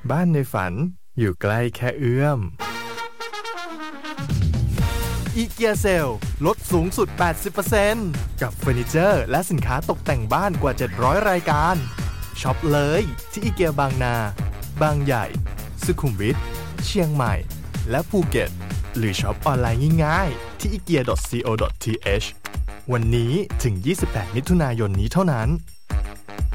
บ้านในฝันอยู่ใกล้แค่เอื้อมอีเกียเซลลดสูงสุด 80% กับเฟอร์นิเจอร์และสินค้าตกแต่งบ้านกว่า700รายการช็อปเลยที่อีเกียบางนาบางใหญ่สุขุมวิทเชียงใหม่และภูเก็ตหรือช็อปออนไลน์ง่ายๆที่ ikea.co.th วันนี้ถึง28มิถุนายนนี้เท่านั้น